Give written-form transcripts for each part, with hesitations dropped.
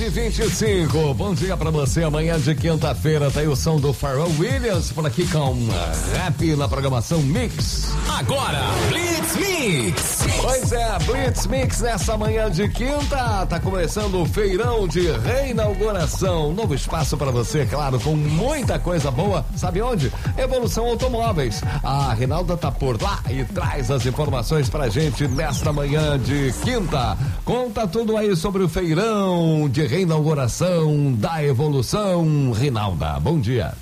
9h25. Bom dia pra você. Amanhã de quinta-feira tem o som do Pharrell Williams por aqui com rap na programação Mix. Agora, Blitz Mix. Pois é, Blitz Mix nessa manhã de quinta. Tá começando o feirão de reinauguração. Novo espaço pra você, claro, com muita coisa boa. Sabe onde? Evolução Automóveis. A Rinalda tá por lá e traz as informações pra gente nesta manhã de quinta. Conta tudo aí sobre o feirão de reinauguração da Evolução. Rinalda, bom dia.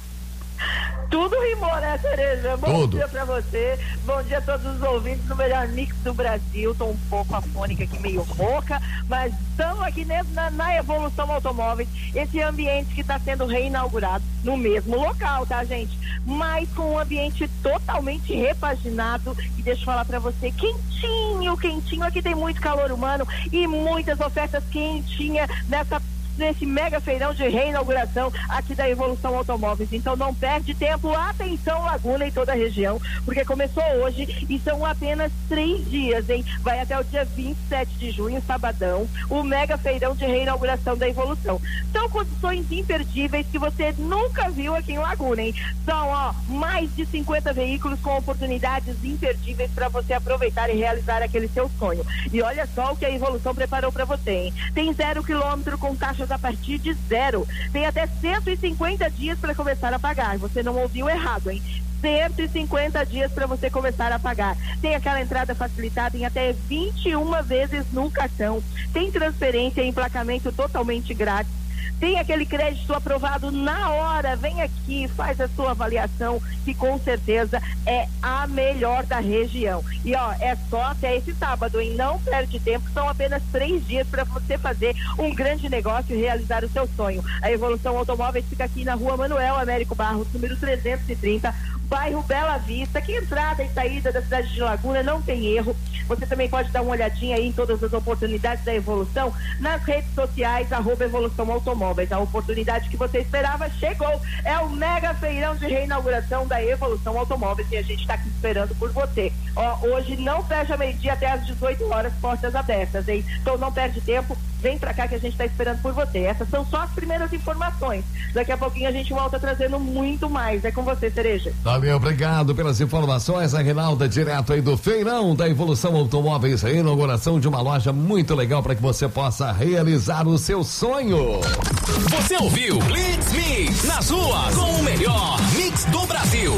Tudo rimou, né, Cereja? Bom Tudo. dia pra você, bom dia a todos os ouvintes do melhor mix do Brasil. Tô um pouco afônica aqui, meio rouca, mas estamos aqui na Evolução Automóveis, esse ambiente que está sendo reinaugurado no mesmo local, tá, gente? Mas com um ambiente totalmente repaginado e deixa eu falar pra você, quentinho, aqui tem muito calor humano e muitas ofertas quentinhas nesse mega feirão de reinauguração aqui da Evolução Automóveis. Então não perde tempo, atenção Laguna e toda a região, porque começou hoje e são apenas 3 dias, hein? Vai até o dia 27 de junho, sabadão, o mega feirão de reinauguração da Evolução. São condições imperdíveis que você nunca viu aqui em Laguna, hein? São, mais de 50 veículos com oportunidades imperdíveis para você aproveitar e realizar aquele seu sonho. E olha só o que a Evolução preparou para você, hein? Tem 0 quilômetro com taxas a partir de 0. Tem até 150 dias para começar a pagar. Você não ouviu errado, hein? 150 dias para você começar a pagar. Tem aquela entrada facilitada em até 21 vezes no cartão. Tem transferência e emplacamento totalmente grátis. Tem aquele crédito aprovado na hora. Vem aqui, faz a sua avaliação, que com certeza é a melhor da região. E é só até esse sábado, hein? Não perde tempo, são apenas 3 dias para você fazer um grande negócio e realizar o seu sonho. A Evolução Automóveis fica aqui na Rua Manuel Américo Barros, número 330, bairro Bela Vista, que entrada e saída da cidade de Laguna não tem erro. Você também pode dar uma olhadinha aí em todas as oportunidades da Evolução nas redes sociais, @Evolução Automóveis. A oportunidade que você esperava chegou. É o mega feirão de reinauguração da Evolução Automóveis e a gente está aqui esperando por você. Hoje não fecha meio-dia até às 18 horas, portas abertas, hein? Então não perde tempo. Vem pra cá que a gente está esperando por você. Essas são só as primeiras informações. Daqui a pouquinho a gente volta trazendo muito mais. É com você, Cereja. Valeu, obrigado pelas informações. A Rinalda, direto aí do feirão da Evolução Automóveis, reinauguração de uma loja muito legal para que você possa realizar o seu sonho. Você ouviu Blitz Mix nas ruas com o melhor mix do Brasil.